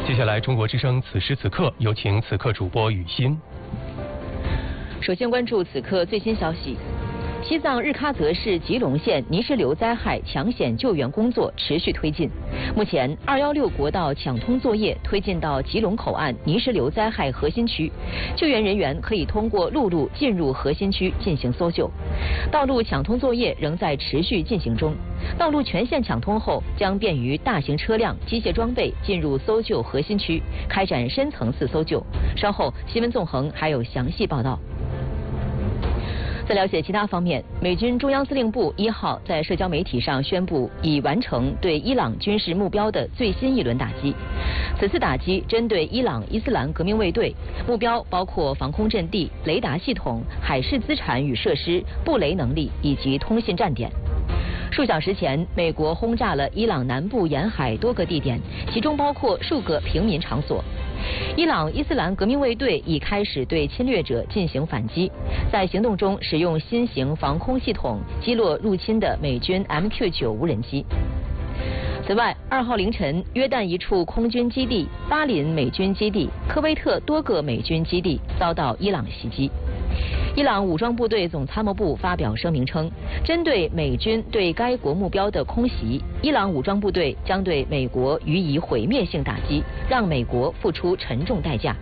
接下来，中国之声此时此刻有请此刻主播雨欣。 首先关注此刻最新消息。西藏日喀则市吉隆县泥石流灾害抢险救援工作持续推进。目前，216国道抢通作业推进到吉隆口岸泥石流灾害核心区，救援人员可以通过陆路进入核心区进行搜救。道路抢通作业仍在持续进行中。道路全线抢通后，将便于大型车辆、机械装备进入搜救核心区，开展深层次搜救。稍后，新闻纵横还有详细报道。在了解其他方面，美军中央司令部1号在社交媒体上宣布，已完成对伊朗军事目标的最新一轮打击。此次打击针对伊朗伊斯兰革命卫队，目标包括防空阵地、雷达系统、海事资产与设施、布雷能力以及通信站点。数小时前，美国轰炸了伊朗南部沿海多个地点，其中包括数个平民场所。伊朗伊斯兰革命卫队已开始对侵略者进行反击，在行动中使用新型防空系统击落入侵的美军 MQ-9 无人机。此外，2号凌晨，约旦一处空军基地、巴林美军基地、科威特多个美军基地遭到伊朗袭击。伊朗武装部队总参谋部发表声明称，针对美军对该国目标的空袭，伊朗武装部队将对美国予以毁灭性打击，让美国付出沉重代价。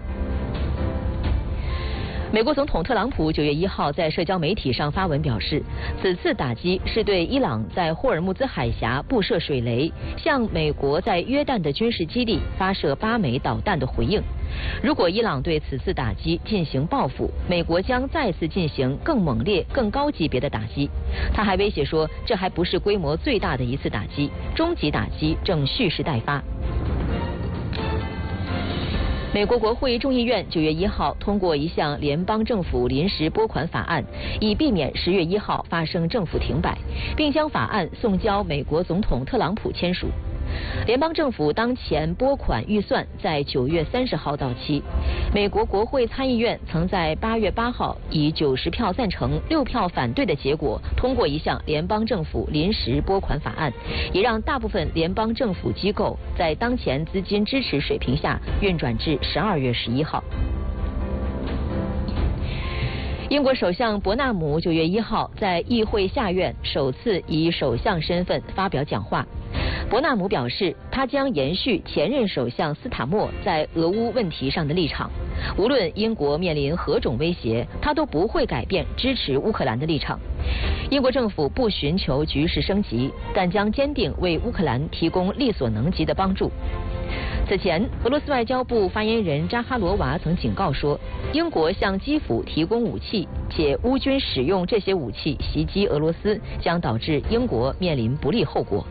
美国总统特朗普9月1号在社交媒体上发文表示，此次打击是对伊朗在霍尔木兹海峡布设水雷，向美国在约旦的军事基地发射8枚导弹的回应。如果伊朗对此次打击进行报复，美国将再次进行更猛烈、更高级别的打击。他还威胁说，这还不是规模最大的一次打击，终极打击正蓄势待发。美国国会众议院9月1号通过一项联邦政府临时拨款法案，以避免10月1号发生政府停摆，并将法案送交美国总统特朗普签署。联邦政府当前拨款预算在9月30号到期。美国国会参议院曾在8月8号以90票赞成、6票反对的结果通过一项联邦政府临时拨款法案，也让大部分联邦政府机构在当前资金支持水平下运转至12月11号。英国首相伯纳姆9月1号在议会下院首次以首相身份发表讲话。伯纳姆表示，他将延续前任首相斯塔默在俄乌问题上的立场，无论英国面临何种威胁，他都不会改变支持乌克兰的立场。英国政府不寻求局势升级，但将坚定为乌克兰提供力所能及的帮助。此前，俄罗斯外交部发言人扎哈罗娃曾警告说，英国向基辅提供武器，且乌军使用这些武器袭击俄罗斯，将导致英国面临不利后果。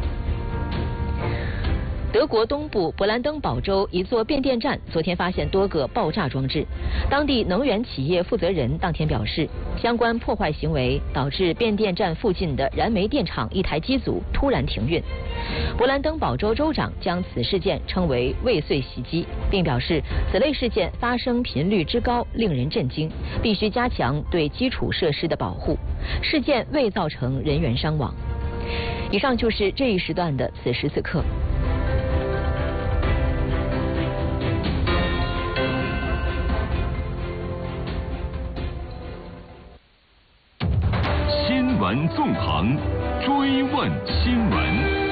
德国东部勃兰登堡州一座变电站昨天发现多个爆炸装置，当地能源企业负责人当天表示，相关破坏行为导致变电站附近的燃煤电厂一台机组突然停运。勃兰登堡州州长将此事件称为未遂袭击，并表示此类事件发生频率之高令人震惊，必须加强对基础设施的保护。事件未造成人员伤亡。以上就是这一时段的此时此刻。 新闻纵横，追问新闻。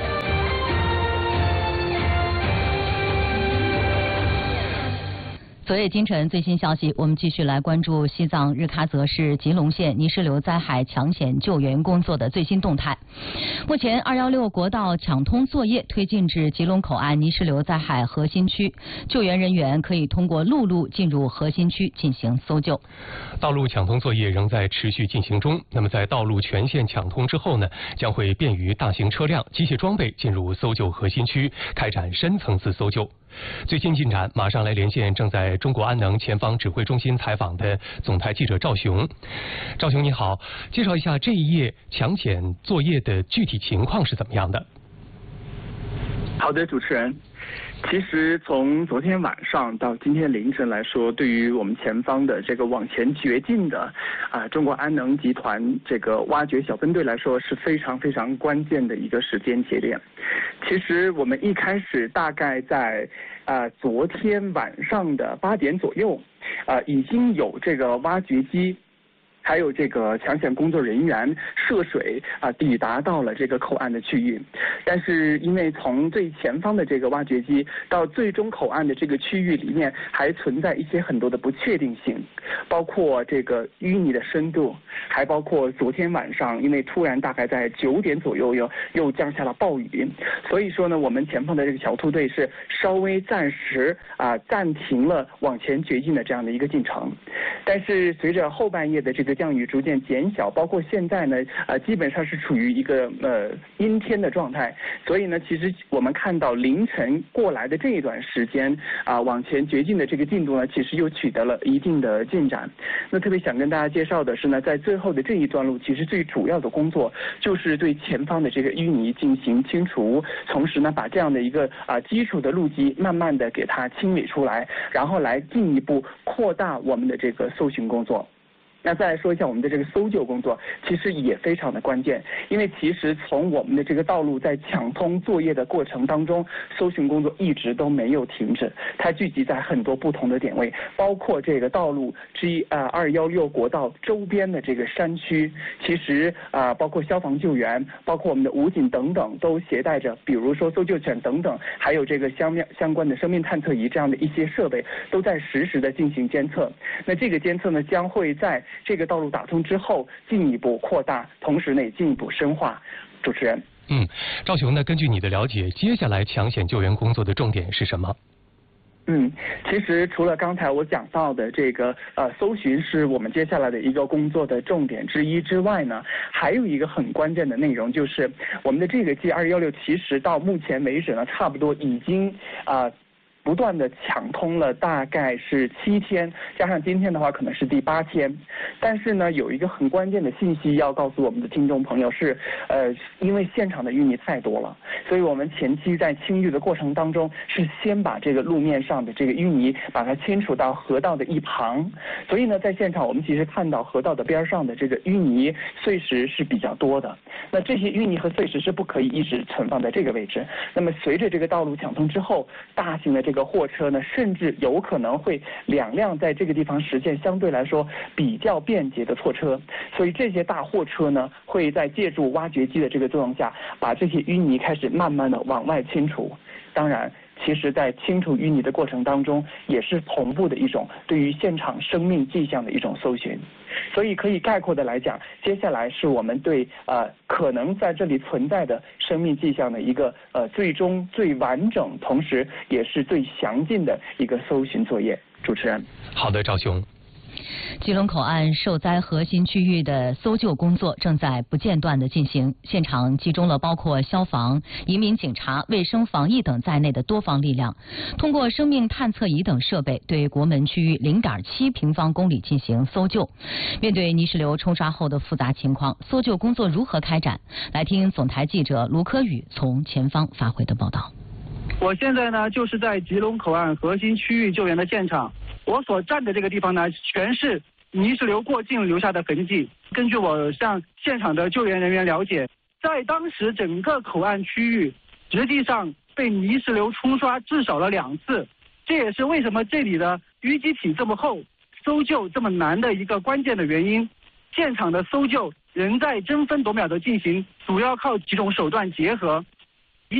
昨夜今晨最新消息，我们继续来关注西藏日喀则市吉隆县泥石流灾害抢险救援工作的最新动态。目前216国道抢通作业推进至吉隆口岸泥石流灾害核心区，救援人员可以通过陆路进入核心区进行搜救。 道路抢通作业仍在持续进行中，那么在道路全线抢通之后呢，将会便于大型车辆、机械装备进入搜救核心区，开展深层次搜救。最新进展，马上来连线正在中国安能前方指挥中心采访的总台记者赵雄。赵雄你好，介绍一下这一夜抢险作业的具体情况是怎么样的？ 好的，主持人。 其实从昨天晚上到今天凌晨来说，对于我们前方的这个往前掘进的中国安能集团这个挖掘小分队来说，是非常非常关键的一个时间节点。其实我们一开始大概在昨天晚上的8点左右，已经有这个挖掘机还有这个抢险工作人员涉水抵达到了这个口岸的区域，但是因为从最前方的这个挖掘机到最终口岸的这个区域里面还存在一些很多的不确定性，包括这个淤泥的深度，还包括昨天晚上因为突然大概在9点左右又降下了暴雨，所以说呢，我们前方的这个小兔队是稍微暂时暂停了往前掘进的这样的一个进程，但是随着后半夜的这个降雨逐渐减小，包括现在呢基本上是处于一个阴天的状态，所以呢，其实我们看到凌晨过来的这一段时间往前掘进的这个进度呢，其实又取得了一定的进展。那特别想跟大家介绍的是呢，在最后的这一段路，其实最主要的工作就是对前方的这个淤泥进行清除，同时呢，把这样的一个基础的路基慢慢的给它清理出来，然后来进一步扩大我们的这个搜寻工作。那再来说一下我们的这个搜救工作，其实也非常的关键，因为其实从我们的这个道路在抢通作业的过程当中，搜寻工作一直都没有停止，它聚集在很多不同的点位，包括这个道路216国道周边的这个山区，其实包括消防救援，包括我们的武警等等，都携带着，比如说搜救犬等等，还有这个相关的生命探测仪这样的一些设备，都在实时的进行监测。那这个监测呢，将会在这个道路打通之后进一步扩大，同时呢也进一步深化。主持人， 赵雄呢，根据你的了解，接下来抢险救援工作的重点是什么？ 其实除了刚才我讲到的这个搜寻是我们接下来的一个工作的重点之一之外呢，还有一个很关键的内容，就是我们的这个 G216其实到目前为止呢，差不多已经不断的抢通了大概是7天，加上今天的话可能是第8天。但是呢，有一个很关键的信息要告诉我们的听众朋友是，因为现场的淤泥太多了，所以我们前期在清淤的过程当中是先把这个路面上的这个淤泥把它清除到河道的一旁。所以呢，在现场我们其实看到河道的边上的这个淤泥碎石是比较多的。那这些淤泥和碎石是不可以一直存放在这个位置。那么随着这个道路抢通之后，大型的这个货车呢，甚至有可能会2辆在这个地方实现相对来说比较便捷的错车，所以这些大货车呢，会在借助挖掘机的这个作用下，把这些淤泥开始慢慢的往外清除。当然，其实在清除淤泥的过程当中，也是同步的一种对于现场生命迹象的一种搜寻。所以可以概括的来讲，接下来是我们对可能在这里存在的生命迹象的一个最终最完整，同时也是最详尽的一个搜寻作业。主持人， 好的，赵雄。 基隆口岸受灾核心区域的搜救工作正在不间断地进行，现场集中了包括消防、移民警察、卫生防疫等在内的多方力量，通过生命探测仪等设备对国门区域0.7平方公里进行搜救。面对泥石流冲刷后的复杂情况，搜救工作如何开展？来听总台记者卢科宇从前方发回的报道。 我现在呢就是在吉隆口岸核心区域救援的现场，我所站的这个地方呢，全是泥石流过境留下的痕迹。根据我向现场的救援人员了解，在当时整个口岸区域实际上被泥石流冲刷至少了2次，这也是为什么这里的淤积体这么厚，搜救这么难的一个关键的原因。现场的搜救仍在争分夺秒的进行，主要靠几种手段结合。